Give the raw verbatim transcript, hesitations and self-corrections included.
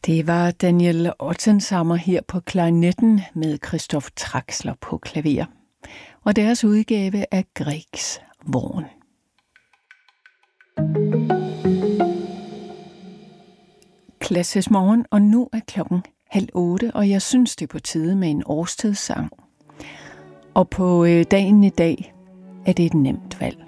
Det var Daniel Ottensammer her på klarinetten med Christoph Traxler på klaver. Og deres udgave af Griegs Vogn. Klassisk morgen, og nu er klokken halv otte, og jeg synes, det er på tide med en årstidssang. Og på øh, dagen i dag er det et nemt valg.